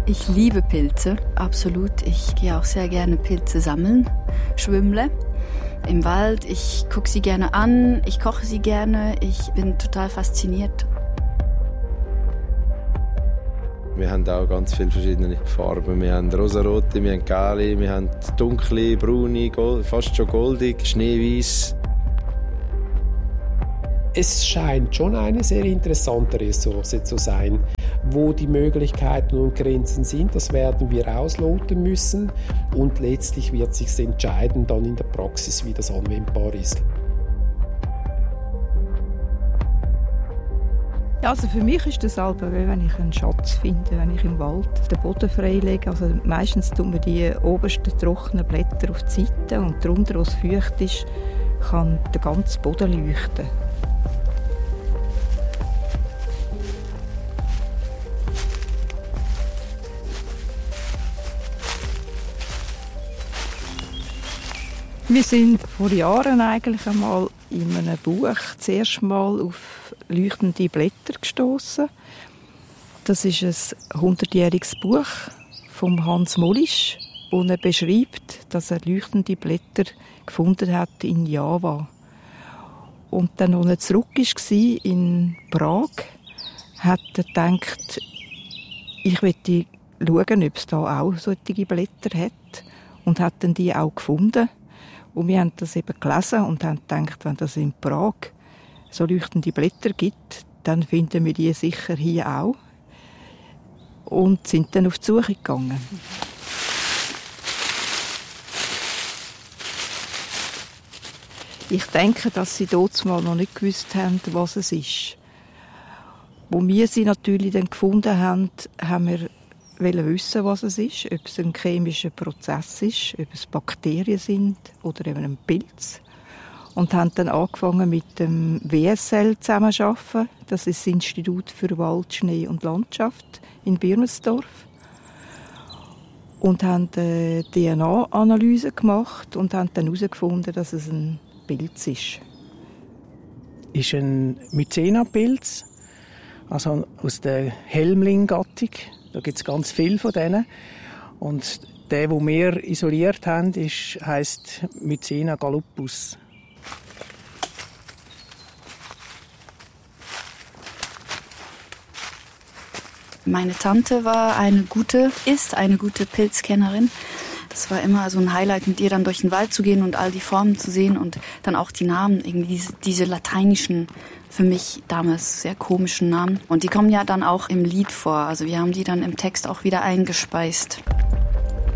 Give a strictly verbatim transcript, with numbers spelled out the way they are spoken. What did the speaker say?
Ich liebe Pilze, absolut. Ich gehe auch sehr gerne Pilze sammeln, schwimmle im Wald. Ich gucke sie gerne an, ich koche sie gerne. Ich bin total fasziniert. Wir haben auch ganz viele verschiedene Farben. Wir haben rosarote, wir haben gelbe, wir haben dunkle, braune, gold, fast schon goldig, schneeweiß. Es scheint schon eine sehr interessante Ressource zu sein. Wo die Möglichkeiten und Grenzen sind, das werden wir ausloten müssen. Und letztlich wird sich entscheiden dann in der Praxis, wie das anwendbar ist. Ja, also für mich ist das halt, wenn ich einen Schatz finde, wenn ich im Wald den Boden freilege. Also meistens tun wir die obersten trockenen Blätter auf die Seite und darunter, wo es feucht ist, kann der ganze Boden leuchten. Wir sind vor Jahren eigentlich einmal in einem Buch zuerst mal auf leuchtende Blätter gestoßen. Das ist ein hundertjähriges Buch von Hans Mollisch, wo er beschreibt, dass er leuchtende Blätter gefunden hat in Java. Und dann, als er zurück war in Prag, hat er gedacht, ich möchte schauen, ob es da auch solche Blätter hat. Und hat dann die auch gefunden. Und wir haben das eben gelesen und haben gedacht, wenn es in Prag so leuchtende Blätter gibt, dann finden wir die sicher hier auch. Und sind dann auf die Suche gegangen. Ich denke, dass sie dort mal noch nicht gewusst haben, was es ist. Wo wir sie natürlich dann gefunden haben, haben wir wollen wissen, was es ist, ob es ein chemischer Prozess ist, ob es Bakterien sind oder eben ein Pilz. Und haben dann angefangen mit dem W S L zusammenzuarbeiten. Das ist das Institut für Wald, Schnee und Landschaft in Birmensdorf. Und haben eine D N A-Analyse gemacht und haben dann herausgefunden, dass es ein Pilz ist. Ist ein Mycena-Pilz, also aus der Helmling-Gattung. Da gibt es ganz viele von denen. Und der, den wir isoliert haben, ist, heisst Mycena gallopus. Meine Tante war eine gute, ist eine gute Pilzkennerin. Das war immer so ein Highlight, mit ihr dann durch den Wald zu gehen und all die Formen zu sehen und dann auch die Namen, irgendwie diese, diese lateinischen, für mich damals sehr komischen Namen. Und die kommen ja dann auch im Lied vor. Also wir haben die dann im Text auch wieder eingespeist.